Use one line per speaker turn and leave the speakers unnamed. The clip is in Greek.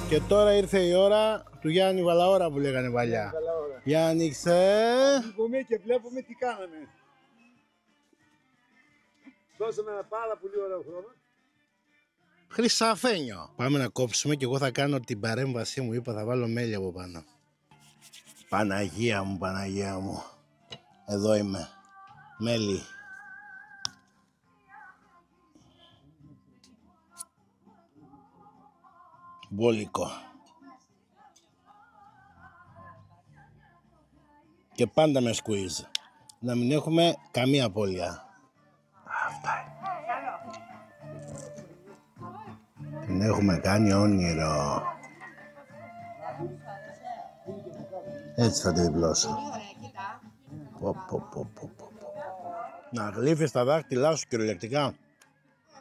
Και τώρα ήρθε η ώρα του Γιάννη Βαλαώρα που λέγανε παλιά. Για ανοίξε.
Βγούμε και βλέπουμε τι κάναμε. Δώσαμε ένα πάρα πολύ ωραίο χρόνο.
Χρυσαφένιο. Πάμε να κόψουμε και εγώ θα κάνω την παρέμβασή μου. Είπα θα βάλω μέλι από πάνω. Παναγία μου, Παναγία μου. Εδώ είμαι. Μέλι. Μπόλικο. Και πάντα με squeeze. Να μην έχουμε καμία απώλεια. Αυτά είναι. Την έχουμε κάνει όνειρο. Έτσι θα τη διπλώσω. Να γλύφεις τα δάχτυλά σου κυριολεκτικά.